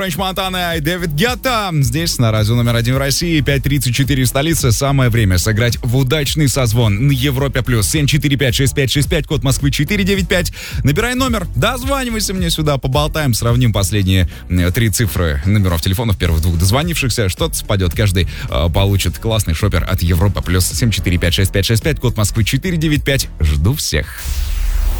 Френч Монтана и Дэвид Гетта. Здесь на радио номер 1 в России, 5:34 в столице. Самое время сыграть в удачный созвон на Европе+. 7456565, код Москвы 495. Набирай номер, дозванивайся мне сюда, поболтаем, сравним последние 3 цифры номеров телефонов первых 2 дозвонившихся. Что-то совпадет, каждый получит классный шопер от Европа+. 7456565, код Москвы 495. Жду всех.